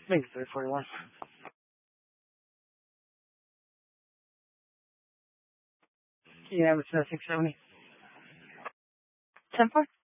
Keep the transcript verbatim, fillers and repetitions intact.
Maybe three forty-one. You have it to six seventy. ten four.